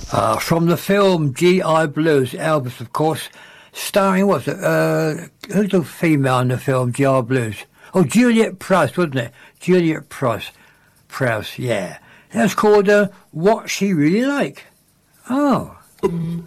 From the film G.I. Blues, Elvis, of course, starring, what's it, who's the female in the film G.I. Blues? Oh, Juliet Price, wasn't it? Juliet Price, yeah. That's called What She Really Like. Oh.